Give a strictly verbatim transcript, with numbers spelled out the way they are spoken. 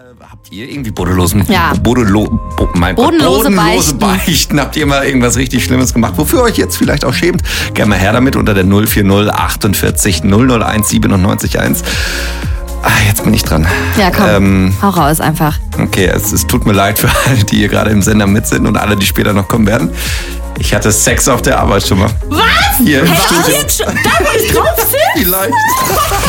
Habt ihr irgendwie bodenlosen, Ja. bodelo, bo, mein Gott, Bodenlose bodenlose Beichten. Beichten? Habt ihr mal irgendwas richtig Schlimmes gemacht, wofür ihr euch jetzt vielleicht auch schämt? Gerne mal her damit unter der null vier null achtundvierzig null null eins siebenundneunzig eins. Ah, jetzt bin ich dran. Ja, komm, Ähm, hau raus einfach. okay, es, es tut mir leid für alle, die hier gerade im Sender mit sind und alle, die später noch kommen werden. Ich hatte Sex auf der Arbeit schon mal. Was? Hier im Hey, Studio. jetzt schon? Da, wo ich drauf sitze? Vielleicht.